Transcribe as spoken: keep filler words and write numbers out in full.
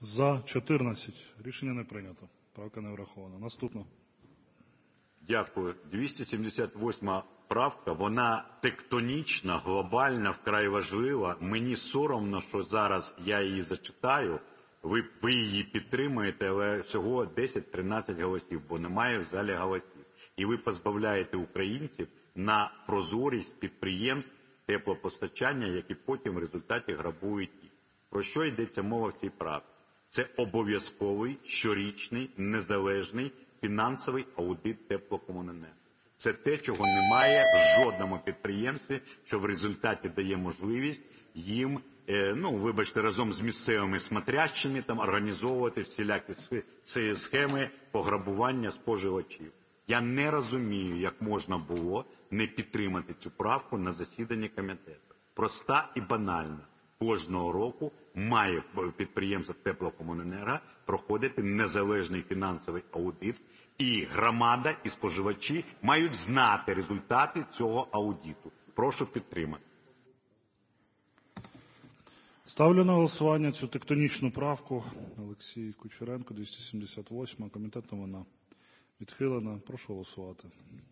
За чотирнадцять. Рішення не прийнято. Правка не врахована. Наступна. Дякую. двісті сімдесят восьма правка, вона тектонічна, глобальна, вкрай важлива. Мені соромно, що зараз я її зачитаю. Ви, ви її підтримуєте, але всього десять-тринадцять голосів, бо немає в залі голосів. І ви позбавляєте українців на прозорість підприємств теплопостачання, які потім в результаті грабують їх. Про що йдеться мова в цій правці? Це обов'язковий, щорічний, незалежний фінансовий аудит теплокомуненерго. Це те, чого немає в жодному підприємстві, що в результаті дає можливість їм, е, ну, вибачте, разом з місцевими смотрящими там організовувати всілякі схеми пограбування споживачів. Я не розумію, як можна було не підтримати цю правку на засіданні комітету. Проста і банальна. Кожного року має підприємство теплокомуненерго проходити незалежний фінансовий аудит, і громада, і споживачі мають знати результати цього аудиту. Прошу підтримати. Ставлю на голосування цю тектонічну правку. Олексій Кучеренко, двісті сімдесят восьма. Комітетом вона відхилена. Прошу голосувати.